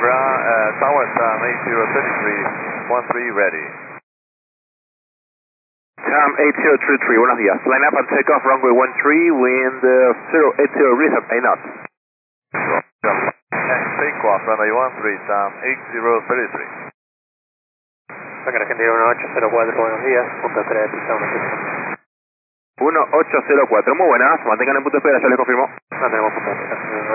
Tower 8033, 13 ready. Tom 8033, buenos días. Line up and take off runway 13, wind 080 breeze at 8 knots. And take off runway 13, Tom 8033. Acá Argentina 1804, buenos días, punto 3, pista 1804, muy buenas, mantengan en punto de espera, ya les confirmo. No tenemos punto de espera.